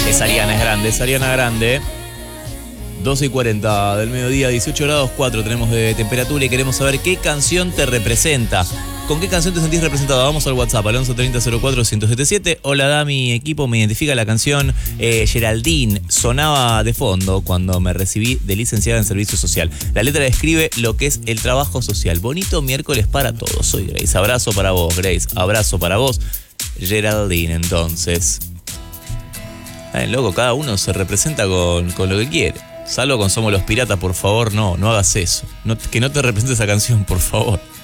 Es Ariana Grande. 12:40 del mediodía, 18 grados 4 tenemos de temperatura y queremos saber qué canción te representa. ¿Con qué canción te sentís representado? Vamos al WhatsApp, al 11 30 04 1077. Hola, Dami, equipo, me identifica la canción Geraldine. Sonaba de fondo cuando me recibí de licenciada en Servicio Social. La letra describe lo que es el trabajo social. Bonito miércoles para todos. Soy Grace. Abrazo para vos, Grace. Abrazo para vos, Geraldine, entonces. Loco, cada uno se representa con lo que quiere. Salvo con Somos los Piratas, por favor, no hagas eso. Que no te represente esa canción, por favor.